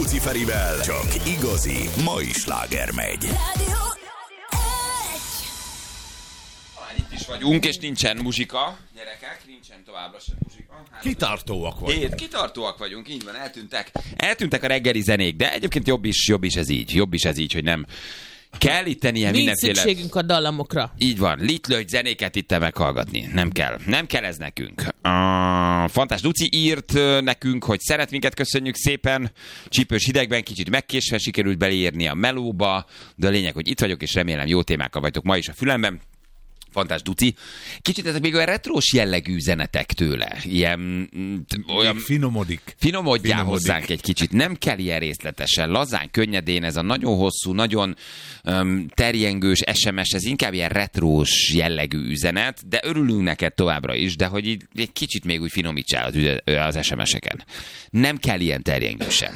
Luciferivel csak igazi mai sláger megy. Itt is vagyunk, és nincsen muzsika, gyerekek, nincsen továbbra sem muzsika. Kitartóak vagyunk. Kitartóak vagyunk, így van, eltűntek a reggeli zenék, de egyébként jobb is ez így, hogy nem kell itten ilyen nincs mindenféle... szükségünk a dallamokra. Így van, litlőgy zenéket itt meghallgatni. Nem kell ez nekünk. Fantás Duci írt nekünk, hogy szeret minket, köszönjük szépen. Csípős hidegben kicsit megkésve sikerült beleírni a melóba, de a lényeg, hogy itt vagyok, és remélem jó témákkal vagytok ma is a fülemben. Fantás Duci. Kicsit ezek még olyan retrós jellegű zenetek tőle. Ilyen... olyan finomodjál hozzánk egy kicsit. Nem kell ilyen részletesen. Lazán, könnyedén, ez a nagyon hosszú, nagyon terjengős SMS, ez inkább ilyen retrós jellegű üzenet, de örülünk neked továbbra is, de hogy így egy kicsit még úgy finomítsál az SMS-eken. Nem kell ilyen terjengősen.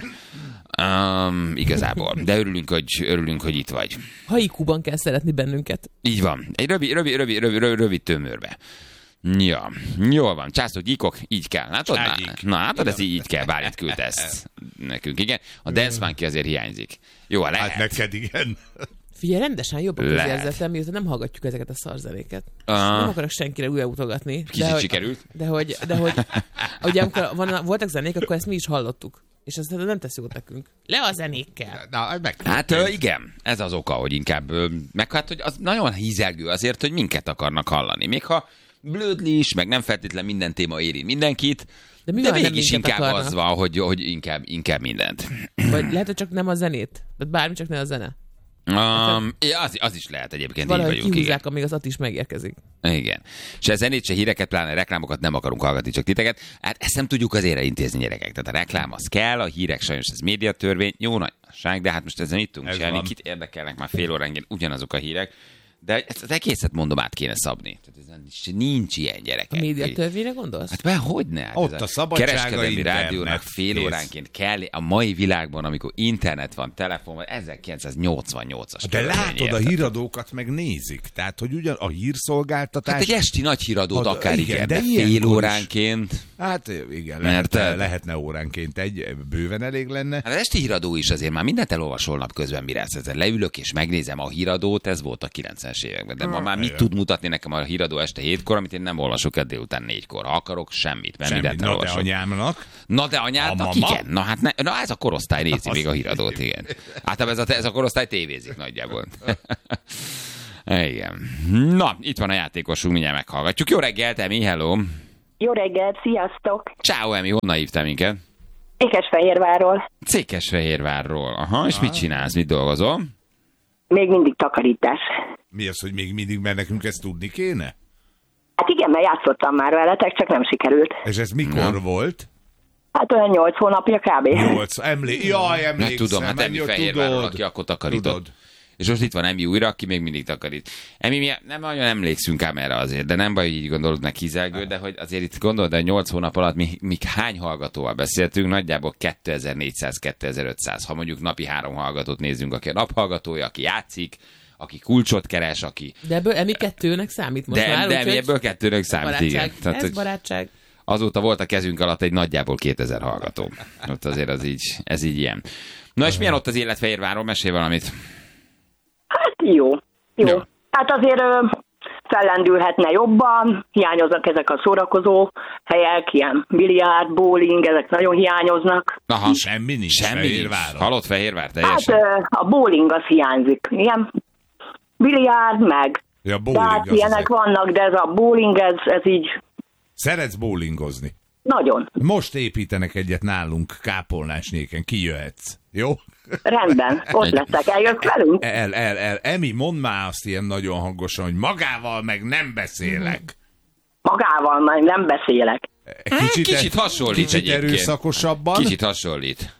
Igazából. De örülünk, hogy itt vagy. Haikuban kell szeretni bennünket. Így van. Egy rövid tömörbe. Ja, jól van. Császló gyíkok, így kell. Látod már? Na, látod, ez így kell. Bálint küldte ezt nekünk, igen. A Dance Monkey azért hiányzik. Jó, lehet. Hát neked igen. Figyelj, rendesen jobb a közérzetem, miután nem hallgatjuk ezeket a szarzenéket. Nem akarok senkire újra utogatni. Kicsit sikerült. De hogy ugye amikor voltak zenék, akkor ezt mi is hallottuk. És azt nem tesz jót nekünk. Le a zenékkel. Igen, ez az oka, hogy inkább hát, hogy az nagyon hízelgő azért, hogy minket akarnak hallani. Még ha blödli is, meg nem feltétlen minden téma éri mindenkit, de mégis inkább akarnak. Az van, hogy inkább mindent. Vagy lehet, hogy csak nem a zenét? De bármi, csak ne a zene. Az is lehet egyébként. Valahogy kihúzzák, amíg az Ati is megérkezik. Igen. Se zenét, se híreket, pláne reklámokat nem akarunk hallgatni, csak titeket. Hát ezt nem tudjuk azért intézni, gyerekek. Tehát a reklám az kell, a hírek sajnos ez médiatörvény. Jó nagyság, de hát most ezen itt tudunk csinálni. Kit érdekelnek már fél óránként ugyanazok a hírek. De ezt az egészet mondom át kéne szabni. Tehát nincs ilyen, gyerekek. A médiatörvényre gondolsz? Hát hogyne? Hát ott a szabadsága, kereskedelmi rádiónak fél óránként kell a mai világban, amikor internet van, telefon van, 1988-as. De látod, a híradókat megnézik. Tehát, hogy ugyan a hírszolgáltatás... Hát egy esti nagy híradót akár igen, de fél óránként... Hát igen, lehetne óránként bőven elég lenne. Hát az esti híradó is azért már mindent elolvasol nap közben, mire ezt leülök és megnézem a híradót, ez volt a 90-es években. De ma már mit tud mutatni nekem a híradó este 7-kor, amit én nem olvasok el délután 4-kor. Ha akarok, semmit, mert mindent elolvasok. Na de anyámnak igen. Na hát ez a korosztály nézi még a híradót, igen. Általában ez a korosztály tévézik nagyjából. Igen. Na, itt van a játékosunk, mindjárt meghallgatjuk. Jó reggelt, Emi, hello! Jó reggelt, sziasztok! Ciao, Emi, honnan hívtál minket? Székesfehérvárról. Székesfehérvárról. Aha, és mit csinálsz, mit dolgozol? Még mindig takarítás. Mi az, hogy még mindig, mert nekünk ezt tudni kéne? Hát igen, mert játszottam már veletek, csak nem sikerült. És ez mikor volt? Hát olyan 8 hónapja kb. 8, emlékszem. Nem tudom, hát Emi Fehérvárról, aki akkor takarított. Tudod. És most itt van Emi újra, aki még mindig takarít. Emi, mi nem nagyon emlékszünk ám erre azért, de nem baj, hogy így gondolod meg hízelgő, de hogy azért itt gondolod, hogy 8 hónap alatt mi hány hallgatóval beszéltünk, nagyjából 2400-2500. Ha mondjuk napi 3 hallgatót nézzünk, aki a naphallgatója, aki játszik, aki kulcsot keres, aki... De ebből Emi 2-nek számít most már. De Emi ebből 2-nek számít, barátság. Igen. Tehát, ez barátság. Azóta volt a kezünk alatt egy nagyjából 2000 hallgató. Ott azért ez így ilyen. Na és milyen ott az élet Fehérváron? Mesélj valamit. Hát jó. Hát azért fellendülhetne jobban, hiányoznak ezek a szórakozó helyek, ilyen biliárd, bowling, ezek nagyon hiányoznak. Aha, semmi nincs. Halott Fehérvár teljesen? Hát a bowling az hiányzik, igen. Biliárd meg. Ja, bowling, hát ilyenek vannak, de ez a bowling, ez így... Szeretsz bowlingozni? Nagyon. Most építenek egyet nálunk Kápolnásnéken, kijöhetsz, jó? Rendben, ott leszek, eljössz velünk? Emi, mondd már azt ilyen nagyon hangosan, hogy magával meg nem beszélek. Magával meg nem beszélek. Kicsit hasonlít kicsit erőszakosabban. Kicsit hasonlít.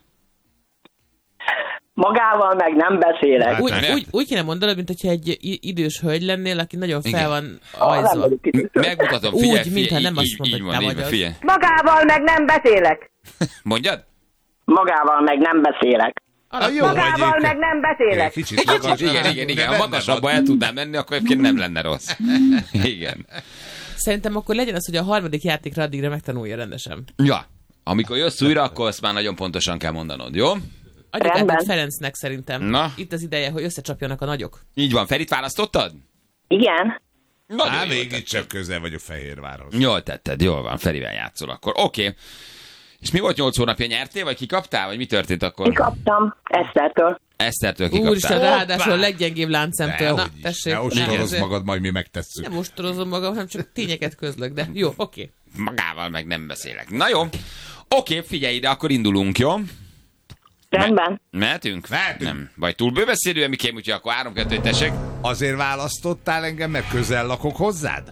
Magával meg nem beszélek. Hát, úgy kéne mondanod, mint hogyha egy idős hölgy lennél, aki nagyon fel van ajzva. Megmutatom, figyelj. Úgy, mintha nem azt mondod, hogy te vagy az. Magával meg nem beszélek. Mondjad? Magával meg nem beszélek. Magával meg nem beszélek. Kicsit igen. Ha magasabban el tudnám menni, akkor egyébként nem lenne rossz. Igen. Szerintem akkor legyen az, hogy a harmadik játékra addigra megtanulja rendesen. Ja. Amikor jössz újra, akkor azt már nagyon pontosan kell mondanod, jó? Adjuk Rendben. át Ferencnek szerintem. Na. Itt az ideje, hogy összecsapjanak a nagyok. Így van, Ferit választottad? Igen. Nagyon jól Mégis tetted. csak közel vagyok Fehérvárhoz. Jól tetted, jól van, Ferivel játszol akkor. Oké. És mi volt 8 hónapja, nyertél, vagy kikaptál, vagy mi történt akkor? Kikaptam Esztertől. Esztertől Úristen, kikaptál. ráadásul a leggyengébb láncszemtől. Na, Nehogy is, tessék. ne ostorozz magad, majd mi megtesszük. Nem ostorozom magam, hanem csak tényeket közlök, de jó, oké. Magával meg nem beszélek. Na jó. Oké, figyelj ide, akkor indulunk, jó? Rendben. Mehetünk? Mehetünk. Nem. Vagy túl bőbeszédő, Mikém, úgyhogy akkor 3-2, tessék. Azért választottál engem, mert közel lakok hozzád?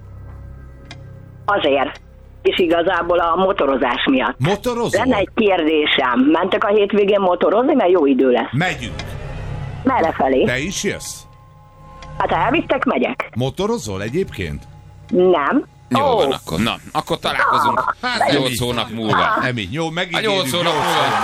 Azért. És igazából a motorozás miatt. Motorozol? Lenne egy kérdésem. Mentek a hétvégén motorozni, mert jó idő lesz. Megyünk. Merre felé? Te is jössz? Hát ha elvittek, megyek. Motorozol egyébként? Nem. Jó Ó, van akkor. Na, akkor találkozunk Hát, 8 hónap múlva. Emi, jó, A megígérjük 8 hónap múlva.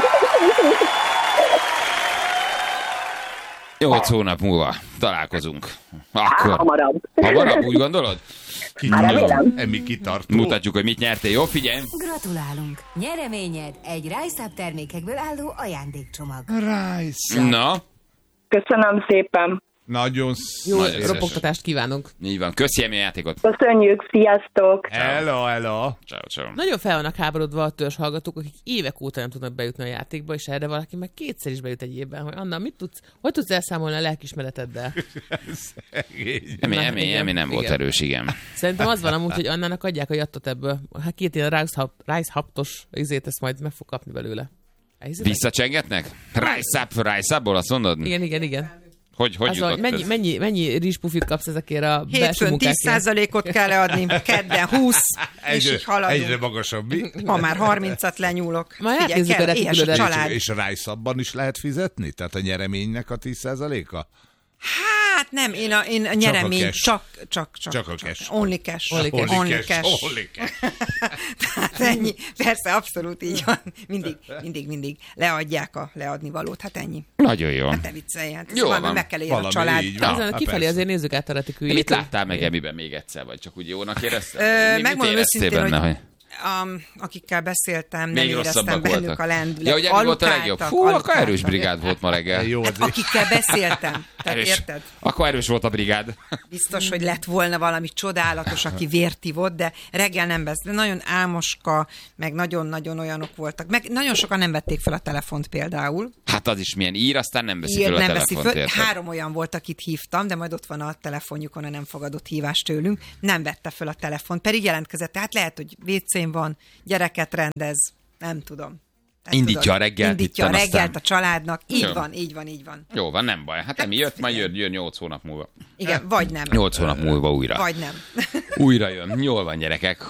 8 hónap múlva találkozunk. Akkor. Hamarabb. Hamarabb, úgy gondolod? Hát remélem. Emi kitartó. Mutatjuk, hogy mit nyertél. Jó, figyelj. Gratulálunk! Nyereményed egy Rise-Up termékekből álló ajándékcsomag. Na, Köszönöm szépen. Nagyon Jó Nagyon szívesen. ropogtatást kívánunk. így van. Köszi a játékot. Köszönjük, sziasztok. Hello. Ciao, ciao. Nagyon fel vannak háborodva a törzs hallgatók, akik évek óta nem tudnak bejutni a játékba, és erre valaki meg kétszer is bejut egy évben, hogy Anna, hogy tudsz elszámolni a lelkismereteddel? Emi nem volt igen. erős, igen. Szerintem az van amúgy, hogy Annának adják a jattot ebből. Hát 2 ilyen Rice-Haptos izét, ezt majd meg fog kapni belőle. Elhiszitek? Visszacsengetnek? Rise Up-ból azt mondod? Igen. Hogy Az, jutott hogy mennyi rizspufit kapsz ezekért a belső Hétfőn munkákért? 10%-ot kell leadni, kedden 20, és így haladunk. Egyre magasabb, mi? Ma már 30-at lenyúlok. Majd Figyelj, átnézzük a kell, éhes a retikülödet. család. És a Rice-abban is lehet fizetni? Tehát a nyereménynek a 10%-a? Hát nem, én a nyeremény cash. csak Csak a cash. Only cash. Only cash. Only cash. Only cash. Tehát ennyi. Persze, abszolút így van. Mindig leadják a leadnivalót. Hát ennyi. Nagyon jó. Hát ne viccelj, hát Jó valami van. meg kell élni a Valami család. így van. Azon Hát kifelé persze. azért nézzük át a retiküljét. Mit láttál meg Emiben még egyszer, vagy csak úgy jónak érezted? Mit Megmondom éreztél őszintén, benne, hogy akikkel beszéltem, nem még éreztem rosszabbak bennük voltak? a lendület. Ja, ugye mi volt a legjobb? Fú, akkor erős alukáltak. brigád volt ma reggel. Jó, Hát akikkel beszéltem, tehát Erős. érted? Akkor erős volt a brigád. Biztos, hogy lett volna valami csodálatos, aki vértivott, de reggel nem beszélt. Nagyon álmoska, meg nagyon-nagyon olyanok voltak. Meg nagyon sokan nem vették fel a telefont például. Hát az is milyen ír, aztán nem veszi fel a Nem veszi telefont, föl. érted? 3 olyan volt, akit hívtam, de majd ott van a telefonjukon a nem fogadott hívás tőlünk. Nem vette fel a telefont, pedig jelentkezett. Tehát lehet, hogy WC-n van, gyereket rendez, nem tudom. Nem Indítja tudod. a reggelt Indítja a itten, reggelt aztán- a családnak. Jó. Így van. Jó van, nem baj. Hát Emi jött, majd jön 8 hónap múlva. Igen, vagy nem. 8 hónap múlva újra. Vagy nem. Újra jön. Jól van, gyerekek.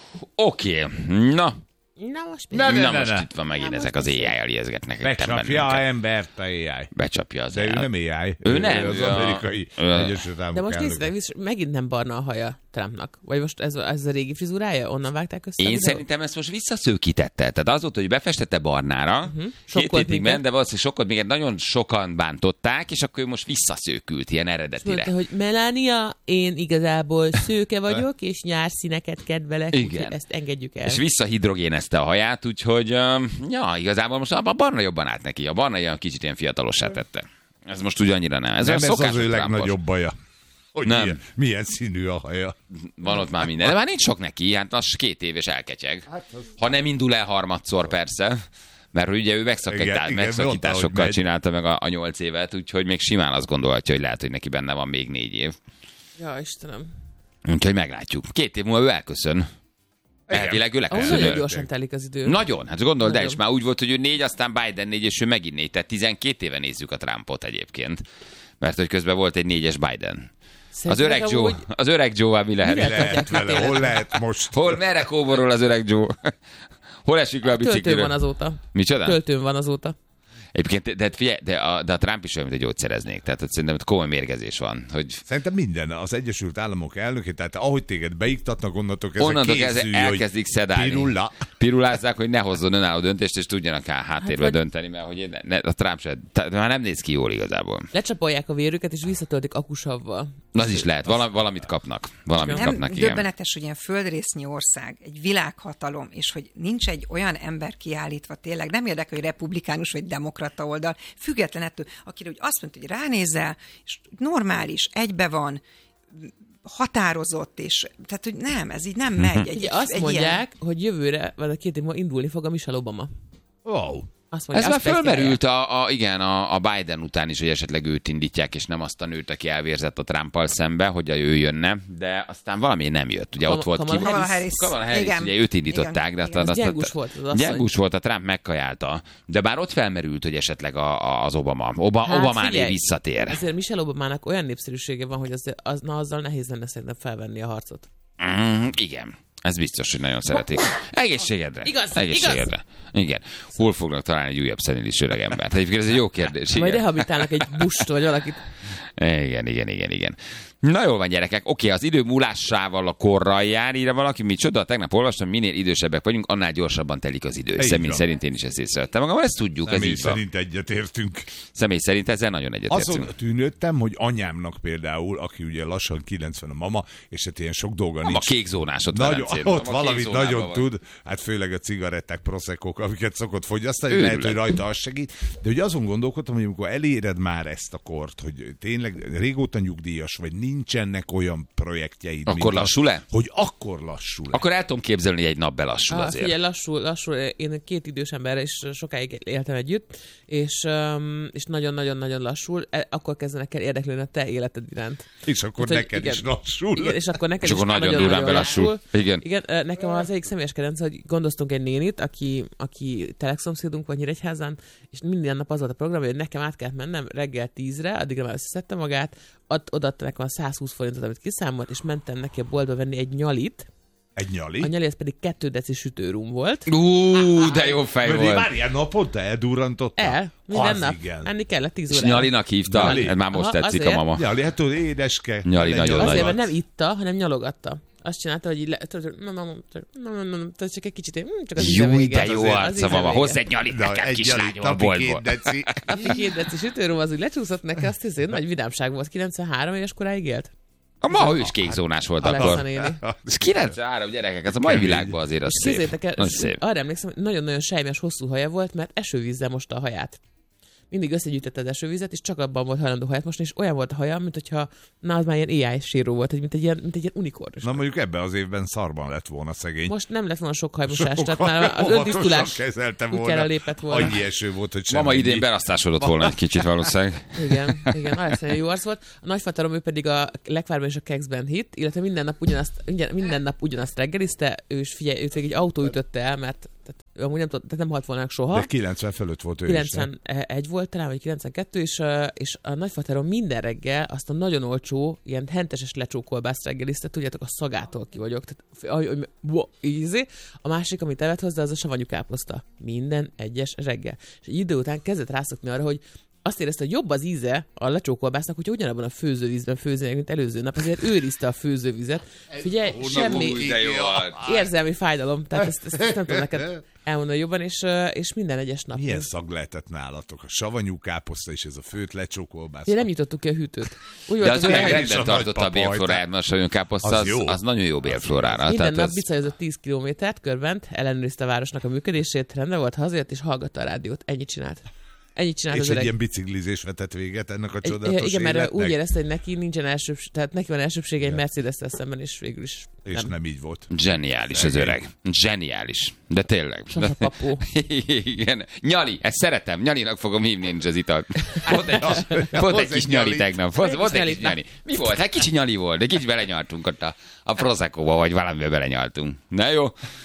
Oké. Na. Na most Na most itt van megint ezek az AI-jal ijeszgetnek. becsapja a embert a AI. Becsapja az De ő AI. nem AI. Ő nem, Az ő a- amerikai ő a- Egyesült Államok De most elnöke. nézzétek, megint nem barna a haja Trumpnak. Vagy most ez a régi frizurája? Onnan vágták össze? a Én videót? szerintem ezt most visszaszőkítette. Tehát az volt, hogy befestette barnára, 2 Sokkolt hétig minket. ment, de valószínűleg sokkal még nagyon sokan bántották, és akkor ő most visszaszőkült ilyen eredetire. Mondta, hogy Melania, én igazából szőke vagyok, és nyárszíneket kedvelek, Igen. úgyhogy ezt engedjük el. És visszahidrogénezte a haját, úgyhogy ja, igazából most a barna jobban állt neki. A barna ilyen kicsit ilyen fiatalossá tette. Ez most úgy annyira nem. Ez Nem, olyan ez az szokásos ő Trumpos. legnagyobb baja. Hogy Nem. milyen színű a haja. Van ott már minden. De már nincs sok neki, hát az 2 éves elketyeg. Ha nem indul el harmadszor, persze. Mert ugye ő Igen, megszakításokkal mondta, hogy csinálta meg a 8 évet, úgyhogy még simán azt gondolhatja, hogy lehet, hogy neki benne van még 4 év. Ja, Istenem. Úgyhogy meglátjuk. 2 év múlva ő elköszön. Elvileg ő Ahhoz leköszön. nagyon gyorsan telik az idő. Nagyon, hát gondold el, Nagyon. és már úgy volt, hogy ő 4, aztán Biden 4, és ő megint 4, tehát 12 éve nézzük a Trumpot egyébként. Mert hogy közben volt egy 4-es Biden. Az öreg Joe-val mi lehet? Mi Mi lehet vele? Hol lehet most? Merre kóborol az öreg Joe? Hol esik le a Töltőn bicikliről? van azóta. Micsoda? Töltőn van azóta. Egyébként, de figyelj, de a Trump is olyan, mint a gyógyszereznék. Tehát hogy szerintem ott komoly mérgezés van. Hogy Szerintem minden. Az Egyesült Államok elnöke, tehát ahogy téged beiktatnak, onnantól onnantól kezdve kezdve készülj, elkezdik szedálni. Pirulázzák, hogy ne hozzon önálló döntést, és tudjanak háttérbe vagy- dönteni, mert hogy a Trump se, már nem néz ki jól igazából. Lecsapolják a vérüket, és visszatöltik akusavval. Az is lehet, valamit kapnak. Valamit Nem kapnak, igen. döbbenetes, hogy ilyen földrésznyi ország, egy világhatalom, és hogy nincs egy olyan ember kiállítva tényleg, nem érdekel, hogy republikánus vagy demokrata oldal, független ettől, akire úgy azt mondta, hogy ránézel, és normális, egybe van, határozott, és tehát, hogy nem, ez így nem megy. Ugye azt mondják, hogy jövőre, vagy a 2 év múlva indulni fog a Michelle Obama. Wow. Ez már fölmerült a Biden után is, hogy esetleg őt indítják, és nem azt a nőt, aki elvérzett a Trumpal szembe, hogy ő jönne, de aztán valami nem jött. Ugye ott volt Kamala Harris, igen. Ugye őt indították, igen, de gyengús volt az asszony. gyengús volt, a Trump megkajálta. De bár ott felmerült, hogy esetleg az Obama. Obamáné visszatér. Azért Michelle Obamának olyan népszerűsége van, hogy azzal nehéz lenne szerintem felvenni a harcot. Igen. Ez biztos, hogy nagyon szeretik. Egészségedre. Igaz. Igen. Hol fognak találni egy újabb szenilis öreg embert? Egyébként ez egy jó kérdés. Majd rehabilitálnak egy bust, vagy valakit. Igen. Na jól van, gyerekek. Oké, az idő múlásával a korral jár, írja valaki. Micsoda? Tegnap olvastam, minél idősebbek vagyunk, annál gyorsabban telik az idő. Személy szerint én is ezt észrevettem magam. Ezt tudjuk, Személy ez így van. szerint egyetértünk. Személy szerint ezzel nagyon egyetértünk. Azon tűnődtem, hogy anyámnak például, aki ugye lassan 90 a mama, és hát ilyen sok dolga nincs. A kékzónás ott Ott valamit nagyon tud, hát főleg a cigaretták, proszekok, amiket szokott fogyasztani, lehet, hogy rajta az segít. De ugye azon gondolkodtam, hogy amikor eléred már ezt a kort, hogy tényleg régóta nyugdíjas vagy, nincsenek olyan projektjeid. Akkor lassú le? Hogy akkor lassú le. Akkor el tudom képzelni, hogy egy nap belassul azért. Figyelj, lassul. Én 2 idős emberrel is sokáig éltem együtt, és nagyon-nagyon-nagyon lassul. Akkor kezdenek el érdeklődni a te életed iránt. És akkor hát, neked is lassul. Igen, és akkor neked és is akkor nagyon durván belassul. Igen, nekem az egyik személyes kedvenc, hogy gondoztunk egy nénit, aki telexomszédunk vagy Nyíregyházán, és minden nap az volt a program, hogy nekem át kellett mennem reggel 10-re, addigra már összeszedte magát, odaadta nekem a 120 forintot, amit kiszámolt, és mentem neki a boltba venni egy nyalit. Egy nyali? A nyali ez pedig 2 deci sütőrum volt. De jó fej volt. Várjál, naponta eldurrantotta? Minden az nap. igen. Enni kellett 10 És órára. Nyalinak hívta? Nyali. Ez már most tetszik azért. a mama. Nyali, hát tudod, édeske. Nyali nagyon Azért, nagy. mert nem itta, hanem nyalogatta. Azt csinálta, hogy így csak egy kicsit, csak az íze Jó, vége. de jó Az arca íze van. vége. Hozz egy nyalit nekem, Egy nyali, kislányom, a napi boltból. 2 deci. Napi 2 deci sütőrum, az úgy lecsúszott neki, azt hiszem, nagy vidámság volt. 93 éves koráig élt. A ma ő is kékzónás volt Alexa akkor. néni. Ez 93 gyerekek, ez a mai világban azért az szép. Képzeljétek el, Az szép. arra emlékszem, hogy nagyon-nagyon sejmes, hosszú haja volt, mert esővízzel mosta a haját. Mindig összegyűjtette az esővizet, és csak abban volt hajlandó haját mosni, és olyan volt a haja, mint hogyha az már ilyen AI séró volt, mint egy ilyen unikorn. Na mondjuk ebben az évben szarban lett volna szegény. Most nem lett volna sok hajmosás, tehát már az öntisztulás kezelte útjára lépett volna. Annyi eső volt, hogy semmi. Mama idén berasztásodott volna egy kicsit valószínűleg. Igen, Alex nagyon jó arc volt. A nagyfaterom ő pedig a Lekvárban és a Kekszben hitt, illetve minden nap ugyanazt reggelizte, ő is figyelj, őt egy autó ütötte el, mert tehát, amúgy nem tudott, tehát nem halt volna meg soha. De 90 fölött volt ő 91 volt talán, vagy 92, és a nagyfaterom minden reggel azt a nagyon olcsó, ilyen henteses lecsókolbászt reggelizte, tudjátok, a szagától ki vagyok. Tehát, easy. A másik, amit evett hozzá, az a savanyú káposzta. Minden egyes reggel. És egy idő után kezdett rászokni arra, hogy azt érezte, hogy jobb az íze a lecsókolbásznak, hogyha ugyanabban a főzővízben főznének, mint előző nap, azért őrizte a főzővizet. Figyelj, semmi érzelmi fájdalom, tehát ezt nem tudom neked elmondani jobban, és minden egyes nap. Milyen szag lehetett nálatok? A savanyú káposzta és ez a főt lecsókolbász. Nem nyitottuk ki a hűtőt. Úgy De az volt, meg hogy rendben tartotta a bélflóráját, mert a savanyúkáposzta az nagyon jó bélflórára. minden nap bicajozott 10 kilométert körben, ellenőrizte a városnak a működését, rendben volt, hazajött és hallgatta a rádiót. Ennyit csinált. És egy ilyen biciklizés vetett véget ennek a csodálatos igen, mert életnek. úgy érezte, hogy neki nincsen tehát neki van elsőbsége egy Mercedes-tel szemben, és végül is és nem így volt. Zseniális az öreg. Zseniális. De tényleg. Papó. Igen. Nyali, ezt szeretem. Nyalinak fogom hívni én is az italt. Volt egy kis nyali tegnap. Volt egy kis nyali. Mi volt? Hát kicsi nyali volt, de kicsit belenyaltunk ott a Prosecco-ba, vagy valamivel belenyaltunk. Na jó.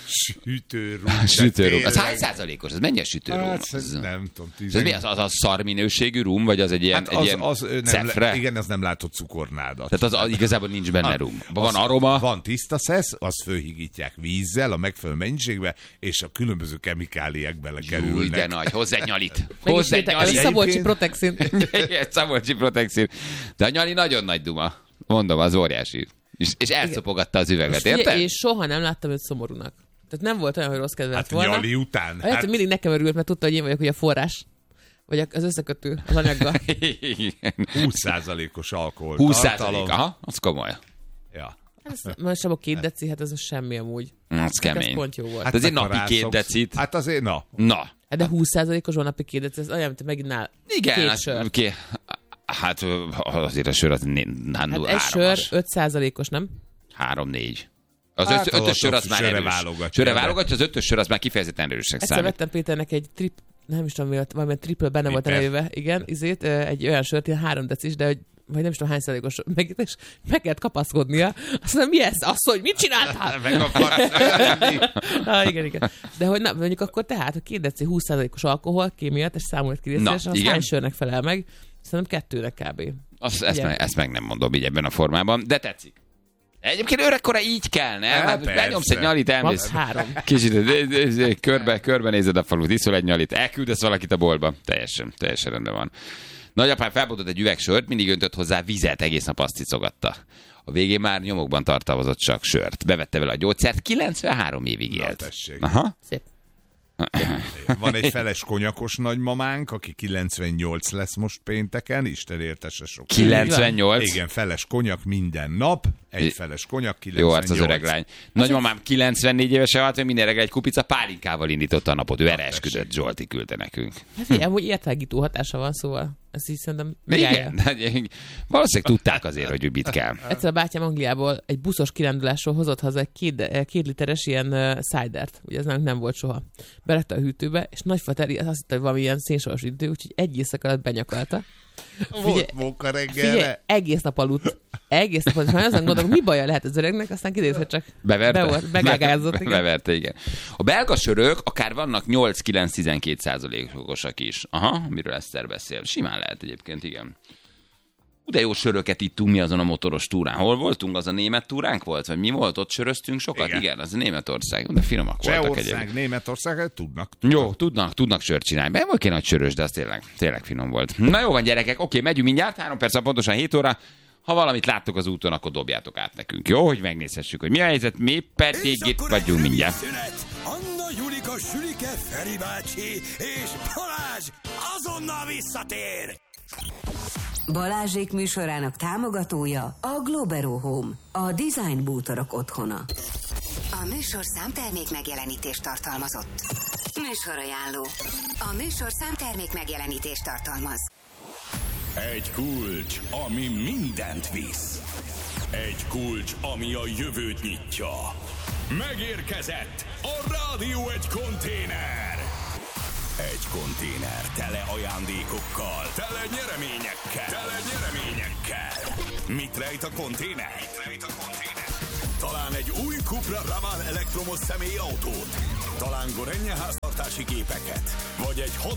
Sütőrum. Az hány százalékos? Ez mennyi a sütőrum? Hát, nem tudom. Ez mi? Az a szar minőségű rum, vagy az egy ilyen, cefre? Igen, az nem látott cukornádat. Tehát az igazából nincs benne rum. Van aroma. Van tiszta szesz, azt fölhigítják vízzel a megfelelő mennyiségbe, és a különböző kemikáliák belekerülnek. Júj, de nagy. Hozzá egy nyalit. Hozzá egy nyalit. Szabolcsi Protexin. Szabolcsi Protexin. De a nyali nagyon nagy duma. Mondom, az óriási. És elszopogatta az üveget, érted? És soha nem láttam őt szomorúnak. Tehát nem volt olyan, hogy rossz kedve lett hát volna. Nyali után. Hát mindig nekem örült, mert tudta, hogy én vagyok ugye a forrás. Vagy az összekötő az anyaggal. 20%-os alkohol. 20%, aha, az komoly. Ja. Most sem a 2 deci, hát ez a semmi amúgy. Az kemény. Ez pont jó volt. Hát azért napi 2 decit. Hát azért, na. De 20%-os van napi 2 deci, ez olyan, mint megint nál. Igen. 2 sör. Hát azért a sör az Hát egy sör 5%-os, nem? 3-4. Az 5-ös sör az már erős. Sörre válogatja, az 5-ös sör az már kifejezetten erősnek számít. Egyszer vettem Péternek egy nem is tudom, valamilyen triple benne volt elejéve, igen, egy olyan sört, ilyen 3 decis, de vagy nem is tudom hány százalékos, és meg kellett kapaszkodnia. Azt mondom, mi ez? Asszony, mit csináltál? Meg akarsz. Igen. De hogy mondjuk akkor tehát, a 2 deci 20%-os alkohol, kémiát, és számolt ki részes, az hány sörnek felel meg? Szerintem 2-nek kb. Ezt meg nem mondom így ebben a formában, de tetszik. Egyébként öregkora így kell, nem? Hát benyomsz egy nyalit, elmész. 3. Kicsit körbenézed a falut, iszol egy nyalit, elküldesz valakit a boltba. Teljesen rendben van. Nagyapám felbotott egy üveg sört, mindig öntött hozzá vizet, egész nap azt cicogatta. A végén már nyomokban tartalmazott csak sört. Bevette vele a gyógyszert, 93 évig élt. Aha. Szép. Van egy feles konyakos nagymamánk, aki 98 lesz most pénteken, Isten értesse sok. 98? Igen, feles konyak minden nap, egy feles konyak, 98. Jó, hát az öreg lány. Nagymamám 94 évesen halt, hogy minden reggel egy kupica pálinkával indította a napot. Ő erre esküdött, Zsolti küldte nekünk. Hát figyelj, amúgy értelgító hatása van, szóval ezt így szerintem megállja. Igen, valószínűleg tudták azért, hogy mit kell. Egyszer a bátyám Angliából egy buszos kirándulásról hozott haza egy 2 literes ilyen cidert. Ugye ez nem volt soha. Berette a hűtőbe, és nagyfateri azt hitte, hogy valami ilyen szénsoros idő, úgyhogy egy éjszaka alatt benyakalta. Volt móka reggelre. Egész nap aludt. És azon gondolom, mi baja lehet az öregnek, aztán kiderült, hogy csak megágázott. Beverte, igen. A belga sörök akár vannak 8-9-12%-osak is. Aha, miről Eszter beszél. Simán lehet egyébként, igen. De jó söröket ittunk mi azon a motoros túrán. Hol voltunk? Az a német túránk volt? Vagy mi volt? Ott söröztünk sokat? Igen, az a Németország. De finomak voltak egyébként. Németország, tudnak. Jó, tudnak sört csinálni. Be volt kéne, hogy sörös, de az tényleg finom volt. Na jó van, gyerekek, oké, megyünk mindjárt, 3 perc, pontosan 7 óra. Ha valamit láttok az úton, akkor dobjátok át nekünk, jó? Hogy megnézhessük, hogy mi a helyzet, mi pedig itt vagyunk mindjárt. Anna, Julika, Sülike, Feri bácsi és Balázs azonnal visszatér! Balázsék műsorának támogatója a Globero Home, a design bútorok otthona. A műsor számtermék megjelenítést tartalmazott. Műsorajánló. A műsor számtermék megjelenítést tartalmaz. Egy kulcs, ami mindent visz. Egy kulcs, ami a jövőt nyitja. Megérkezett a rádió egy konténer. Egy konténer tele ajándékokkal, tele nyereményekkel. Mit rejt a konténer? Talán egy új Cupra Ravan elektromos személyautót, talán Gorenje háztartási gépeket, vagy egy